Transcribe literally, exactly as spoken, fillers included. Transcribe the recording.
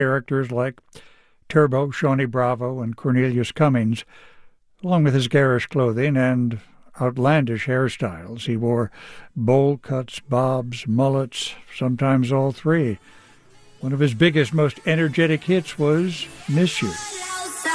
characters like Turbo, Shawnee Bravo, and Cornelius Cummings, along with his garish clothing and outlandish hairstyles. He wore bowl cuts, bobs, mullets, sometimes all three. One of his biggest, most energetic hits was Miss You.